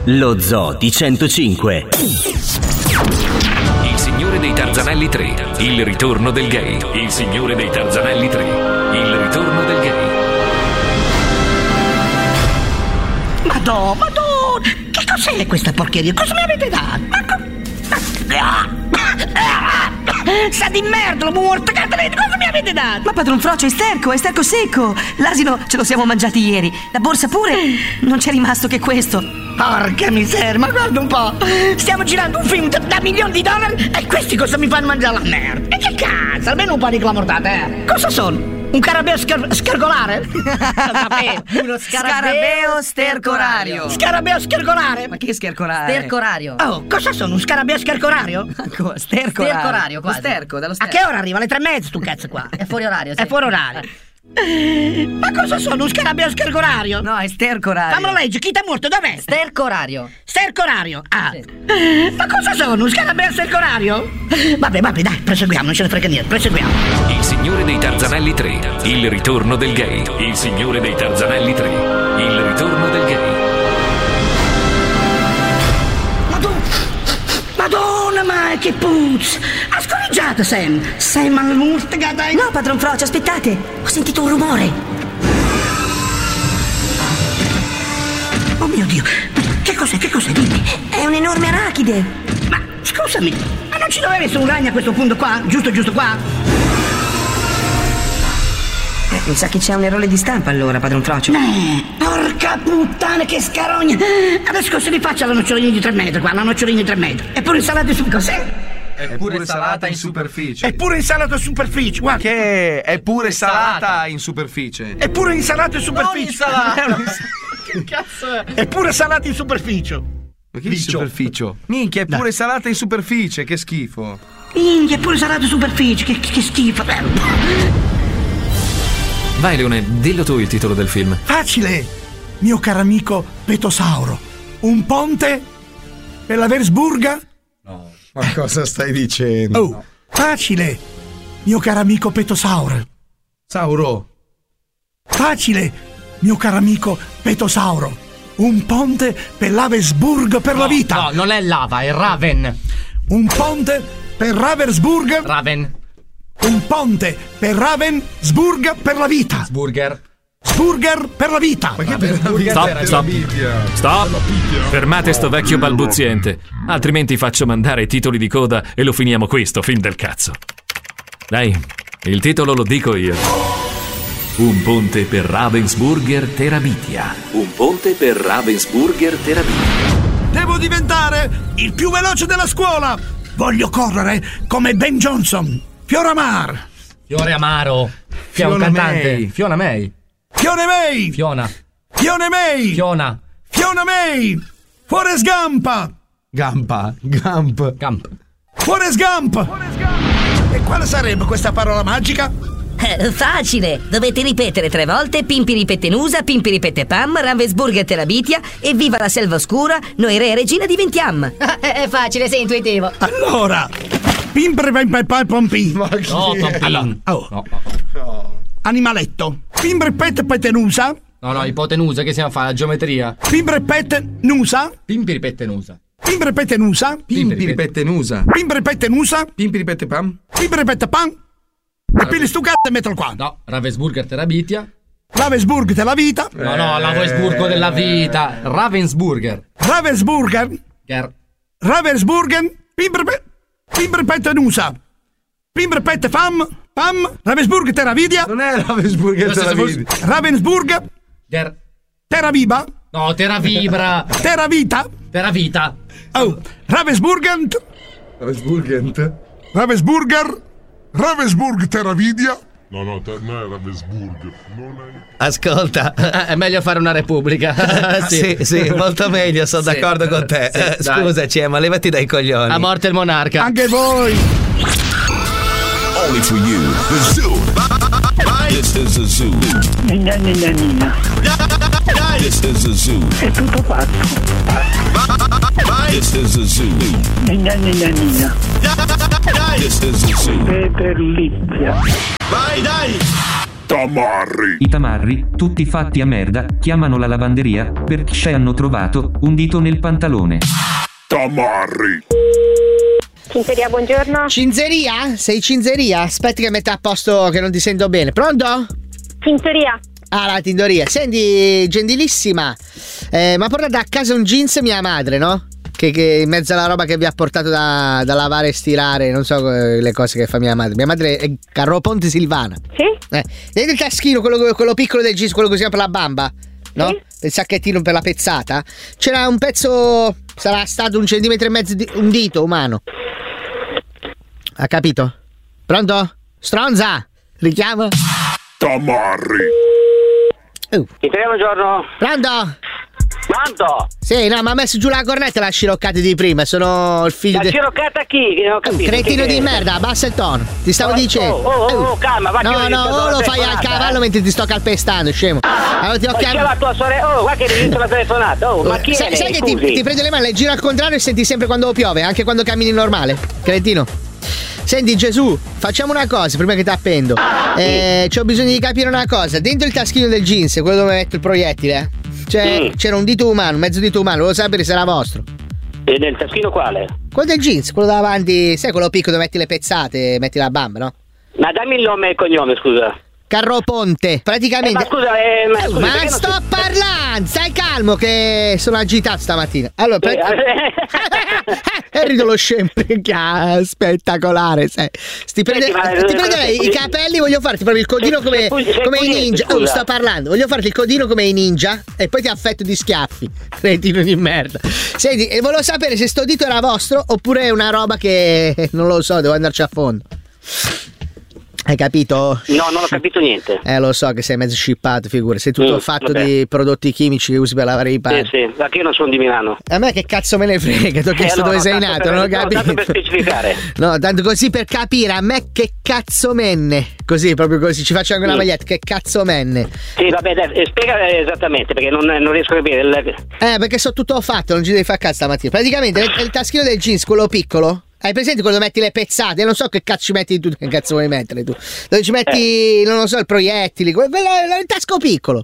Lo Zoo di 105. Il Signore dei Tarzanelli 3, il ritorno del gay. Il Signore dei Tarzanelli 3, il ritorno del gay. Madonna, che cos'è questa porcheria? Cosa mi avete dato? Sa di merda, l'ho morta, cosa mi avete dato? Ma padron Frocio, è sterco secco. L'asino ce lo siamo mangiati ieri. La borsa pure. Non c'è rimasto che questo. Porca miseria, ma guarda un po'. Stiamo girando un film da $milioni e questi cosa mi fanno mangiare la merda? E che cazzo, almeno un po' di clamortate, Cosa sono? Un scarabeo scargolare? Uno scarabeo stercorario. Scarabeo scargolare? Ma che schercorario? Stercorario. Oh, cosa sono? Un scarabeo scarcorario? Stercorario, quasi. Dallo A che ora arriva? Alle 3:30 tu cazzo qua? È fuori orario, sì. È fuori orario. Ma cosa sono? Un scarabeo scargorario? No, è stercorario. Fammelo leggere, chi t'ha morto? Dov'è? Stercorario. Stercorario? Ah. Sì. Ma cosa sono? Un scarabeo stercorario? Vabbè, dai, proseguiamo, non ce ne frega niente, proseguiamo. Il Signore dei Tarzanelli 3, il ritorno del gay. Il Signore dei Tarzanelli 3, il ritorno del gay. Madonna, ma che puzza! Ha scorreggiato, Sam! Sei malmustica, dai! No, padron Frocio, aspettate! Ho sentito un rumore! Oh mio Dio! Che cos'è? Dimmi! È un'enorme arachide! Ma scusami, ma non ci doveva essere un ragno a questo punto qua? Giusto qua? Mi sa che c'è un errore di stampa allora, padron Frocio. Porca puttana, che scarogna! Adesso cosa li faccio alla nocciolina di 3 metri qua? La nocciolina di 3 metri? E pure insalata su cos'è? È pure salata in superficie. È pure insalata in superficie, guarda. Che è pure salata in superficie. È pure insalata in superficie. Che cazzo è? È pure salata in superficie. Ma che in superficie? Minchia, è pure salata in superficie, che schifo. Minchia, è pure salata in superficie, che schifo. Vai Leone, dillo tu il titolo del film. Facile, mio caro amico Petosauro. Un ponte per la Versburga? No, ma cosa stai dicendo? Oh, facile, mio caro amico Petosauro. Sauro. Facile, mio caro amico Petosauro. Un ponte per Ravensburg per la vita. No, non è lava, è Raven. Un ponte per Ravensburg. Raven. Un ponte per Ravensburg per la vita. Sburger per la vita. Ma che per la vita? Stop. Fermate sto vecchio balbuziente, altrimenti faccio mandare i titoli di coda e lo finiamo qui sto film del cazzo. Dai, il titolo lo dico io. Un ponte per Ravensburger Terabitia. Un ponte per Ravensburger Terabitia. Devo diventare il più veloce della scuola. Voglio correre come Ben Johnson. Fiora Mar. Fiore Amaro. Che è un cantante. Fiona May. Fione May. Fiona. Fione May. Fiona. Fiona May. Forrest Gump. Gump. Forrest Gump. E quale sarebbe questa parola magica? Facile. Dovete ripetere 3 volte Pimpiripettenusa, Pimpiripetepam, Ravensburger Terabitia e viva la selva oscura, noi re e regina diventiam. È facile, sei intuitivo. Allora, Pimprepempi. No. Animaletto. Pimprepettenusa. No, ipotenusa, che stiamo a fare? La geometria. Pimpiripettenusa. Pimpiripettenusa. Pimpiripettenusa. Pimpiripettenusa. Pimpiripettenusa. Pimpiripettepam. Pimpiripettepam. E pili stu cazzo e mettilo qua. No, Ravensburger Terabitia. Ravensburg della vita. No, Ravensburgo della vita. Ravensburger. Ravensburgen. Pimpiripettenusa. Pimpiripettefam. Ravensburg Teravidia. Non è Ravensburger Teravidia. Ravensburg. Teraviva. No, Teravibra. Teravita. Teravita. Oh, Ravensburg Teravidia. No, non è Ravensburg. Ascolta, è meglio fare una repubblica. Sì, molto meglio, sono d'accordo con te. Scusaci, ma levati dai coglioni. A morte il monarca. Anche voi. Only for you, the zoo. This is the zoo. Nina. This is the zoo. È tutto fatto. This is the zoo. Nina. This is the zoo. Peter Lizia. Vai, dai! Tamarri. I tamarri, tutti fatti a merda, chiamano la lavanderia perché hanno trovato un dito nel pantalone. Tamarri. Cinzeria, buongiorno. Cinzeria? Sei Cinzeria? Aspetti che metta a posto che non ti sento bene. Pronto? Tintoria. Ah, la tintoria. Senti, gentilissima, ma portate a casa un jeans mia madre, no? Che in mezzo alla roba che vi ha portato da lavare e stirare, non so le cose che fa mia madre. Mia madre è Carlo Ponte Silvana. Sì? Vedete il taschino, quello piccolo del jeans, quello che usiamo per la bamba? No? Sì? Il sacchettino per la pezzata. C'era un pezzo, sarà stato 1,5 centimetri di un dito umano. Ha capito? Pronto? Stronza! Richiamo? Tamarri. Buongiorno. Pronto? Quanto? Sì, no, ma ha messo giù la cornetta la sciroccata di prima. Sono il figlio. La sciroccata chi? Che non ho capito. Cretino di merda, abbassa il tono. Ti stavo dicendo. Oh, calma, va. No, lo fai al cavallo mentre ti sto calpestando, scemo. Allora ti ho chiamato. la tua sorella. Oh, guarda che hai visto la telefonata. Oh, ma chi è? Sai che ti prende le mani, le giro al contrario e senti sempre quando piove, anche quando cammini normale. Cretino. Senti Gesù, facciamo una cosa prima che ti appendo. C'ho bisogno di capire una cosa. Dentro il taschino del jeans, quello dove metto il proiettile, c'era un dito umano, mezzo dito umano, volevo sapere se era vostro. E nel taschino quale? Quello del jeans, quello davanti, sai quello piccolo dove metti le pezzate, metti la bamba, no? Ma dammi il nome e il cognome, scusa. Carlo Ponte, praticamente. Ma scusa, ma sto parlando, stai calmo che sono agitato stamattina. Allora, e rido lo scemo, spettacolare, sai. Ti prenderei i capelli, voglio farti proprio il codino come i ninja. Oh, sto parlando, voglio farti il codino come i ninja e poi ti affetto di schiaffi, cretino di merda. Senti, volevo sapere se sto dito era vostro oppure è una roba che non lo so, devo andarci a fondo. Hai capito? No, non ho capito niente. Lo so che sei mezzo shippato, figura. Sei tutto fatto di prodotti chimici che usi per lavare i panni. Sì, perché io non sono di Milano. A me che cazzo me ne frega, ti ho chiesto dove sei nato, non ho capito. Tanto per specificare. No, tanto così per capire, a me che cazzo menne. Così, proprio così, ci faccio anche una maglietta, che cazzo menne. Sì, vabbè, dai, spiega esattamente, perché non riesco a capire. Perché so tutto fatto, non ci devi fare cazzo stamattina. Praticamente il taschino del jeans, quello piccolo. Hai presente quando metti le pezzate? Non so che cazzo ci metti tu, che cazzo vuoi mettere tu. Dove ci metti, non lo so, il proiettili, il tasco piccolo.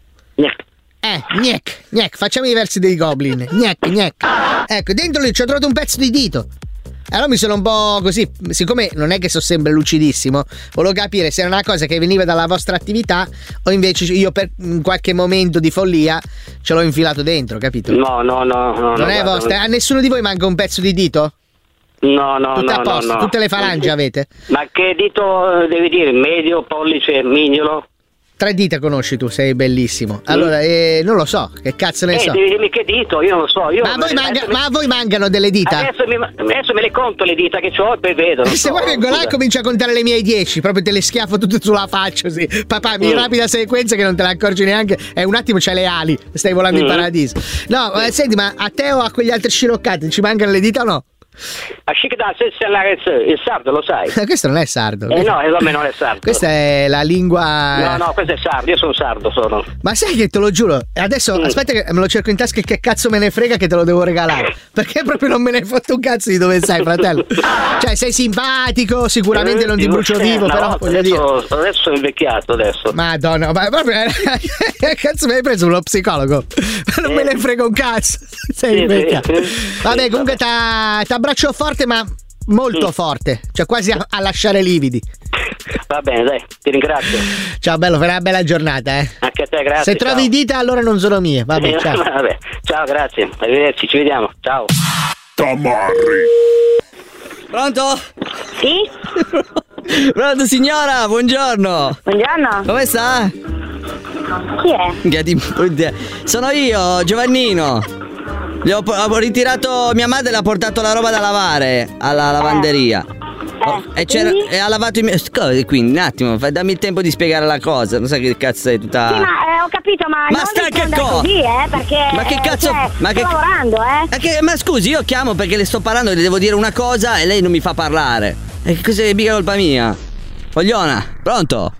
Gnec, facciamo i versi dei goblin. Gnec. Ecco, dentro lì ci ho trovato un pezzo di dito. Allora mi sono un po' così, siccome non è che sono sempre lucidissimo, volevo capire se era una cosa che veniva dalla vostra attività o invece io per in qualche momento di follia ce l'ho infilato dentro, capito? No. Non è vostra? A nessuno di voi manca un pezzo di dito? No. Tutte a posto, tutte le falangi avete? Ma che dito devi dire? Medio, pollice, mignolo? 3 dita conosci tu, sei bellissimo. Allora, non lo so, che cazzo ne so. Devi dirmi che dito, io non lo so. Ma a voi mancano delle dita? Adesso me le conto le dita che ho e poi vedo. Se vuoi vengo là e comincio a contare le mie 10, proprio te le schiaffo tutte sulla faccia così. Papà, mi rapida sequenza che non te ne accorgi neanche. Un attimo c'hai le ali, stai volando in paradiso. No, senti, ma a te o a quegli altri sciroccati ci mancano le dita o no? A il sardo, lo sai? Questo non è sardo. No, non è sardo. Questa è la lingua. No, questo è sardo, io sono sardo. Ma sai che te lo giuro, adesso aspetta che me lo cerco in tasca e che cazzo me ne frega che te lo devo regalare. Perché proprio non me ne hai fatto un cazzo di dove sei, fratello. Cioè, sei simpatico, sicuramente non ti brucio vivo, però voglio dire. Adesso sono invecchiato adesso. Madonna, ma proprio che cazzo mi hai preso uno psicologo? Non me ne frega un cazzo. Sei invecchiato. Vabbè, comunque t'abbraccio forte, ma molto forte, cioè quasi a lasciare lividi. Va bene, dai, ti ringrazio. Ciao bello, fai una bella giornata, Anche a te, grazie. Se trovi dita allora non sono mie. Vabbè, ciao. Vabbè, ciao, grazie. Arrivederci, ci vediamo. Ciao. Tamarri. Pronto? Sì? Pronto signora, buongiorno. Buongiorno. Come sta? Chi è? Sono io, Giovannino. Ho ritirato, mia madre l'ha portato la roba da lavare alla lavanderia. E ha lavato i miei. Quindi, un attimo, dammi il tempo di spiegare la cosa. Non sai che cazzo sei tutta. Sì, ma ho capito, ma non stai che così, perché. Ma che cazzo? Sto lavorando, Ma scusi, io chiamo perché le sto parlando e le devo dire una cosa e lei non mi fa parlare. E che cosa è mica colpa mia? Fogliona, pronto?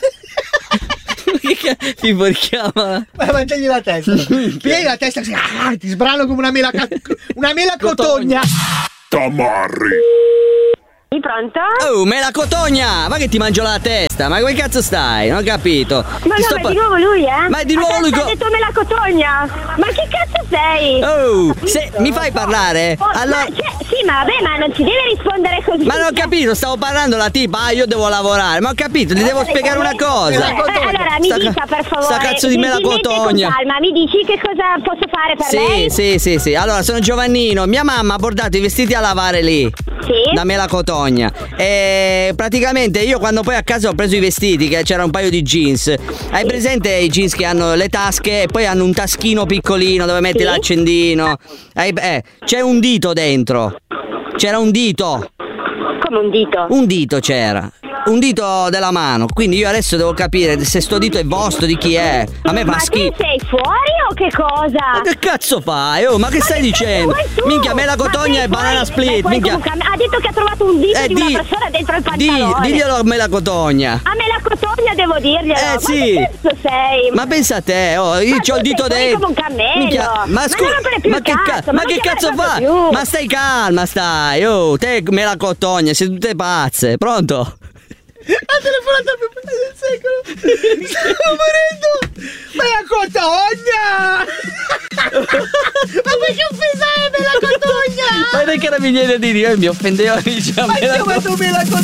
Che tipo richiama? Ma mangiagli la testa. Pieghi la testa così, ti sbrano come una mela cotogna. Tamarri. Sì, pronto? Oh, Melacotogna! Ma che ti mangio la testa? Ma come cazzo stai? Non ho capito. Ma no, ma è di nuovo lui, eh? Ma è di nuovo lui. Ha detto Melacotogna! Ma che cazzo sei? Oh, mi fai parlare? Allora... sì, ma vabbè, ma non ci deve rispondere così. Ma non ho capito, stavo parlando la tipa, io devo lavorare. Ma ho capito, ti devo spiegare una cosa. Allora, mi dica per favore. Sta cazzo di Melacotogna. Con calma, mi dici che cosa posso fare per lei? Sì. Allora, sono Giovannino. Mia mamma ha portato i vestiti a lavare lì. Sì. Da Melacotogna. E praticamente io quando poi a casa ho preso i vestiti, che c'era un paio di jeans. Hai presente i jeans che hanno le tasche e poi hanno un taschino piccolino dove metti l'accendino? C'è un dito dentro. C'era un dito. Come un dito? Un dito c'era. Un dito della mano. Quindi io adesso devo capire se sto dito è vostro, di chi è. A me fa schifo. Ma tu sei fuori o che cosa? Ma che cazzo fai? Oh, ma che stai dicendo? Minchia, Melacotogna e Banana Split. Minchia. Ha detto che ha trovato un dito di una persona dentro il pantalone. Diglielo a Melacotogna. A Melacotogna devo dirglielo. Sì. Ma che cazzo sei? Ma pensa a te, io c'ho il dito dentro. Come un cammello. Minchia, ma scusa, ma che cazzo fa? Ma stai calma, stai. Oh, te Melacotogna, siete tutte pazze. Pronto? Ha telefonato al più del secolo. Stiamo morendo. Melacotogna. Ma perché offesa è Melacotogna? Ma dai carabinieri a dire, mi offendeva, diciamo. Ma hai chiamato Melacotogna?